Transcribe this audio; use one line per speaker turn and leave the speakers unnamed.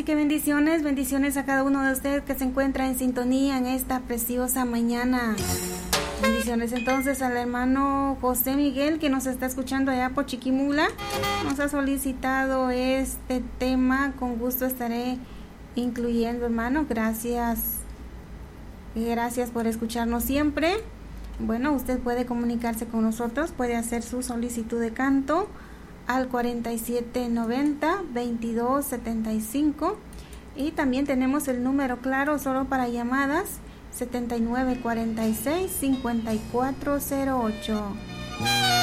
que bendiciones, bendiciones a cada uno de ustedes que se encuentra en sintonía en esta preciosa mañana. Bendiciones entonces al hermano José Miguel que nos está escuchando allá por Chiquimula. Nos ha solicitado este tema, con gusto estaré incluyendo, hermano. Gracias por escucharnos siempre. Bueno, usted puede comunicarse con nosotros, puede hacer su solicitud de canto al 4790-2275 y también tenemos el número claro solo para llamadas 7946-5408.